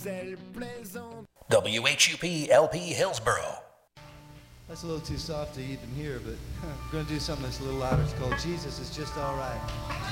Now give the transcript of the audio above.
WHUP LP Hillsboro. That's a little too soft to even hear, but we're going to do something that's a little louder. It's called Jesus Is Just All Right.